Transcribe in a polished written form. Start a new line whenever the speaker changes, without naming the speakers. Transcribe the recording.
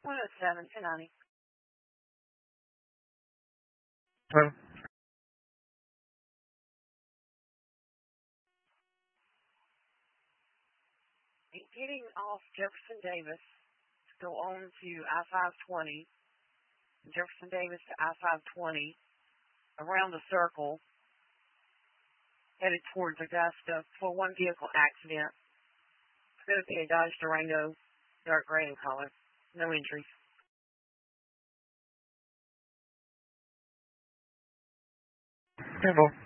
107, 1090.
Hello.
Getting off Jefferson Davis to go on to I-520, Jefferson Davis to I-520, around the circle, headed towards Augusta for one vehicle accident. It's going to be a Dodge Durango, dark gray in color. No injuries.
Handle.